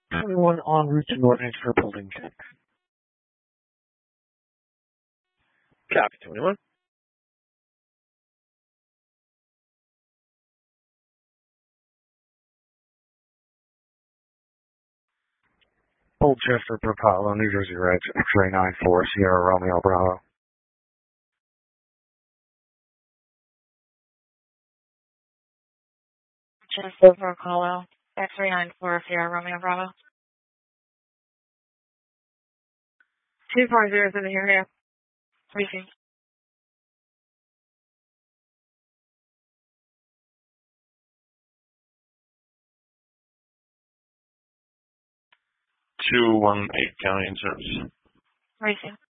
Everyone en route to Norton for building check. Copy, 21. Hold check for Bravo, New Jersey Reds, X-ray 94, Sierra Romeo Bravo. Check for Apollo, X-ray 94, Sierra Romeo Bravo. 240 is in the area. Briefing. Two 1-8 county in service. Racing.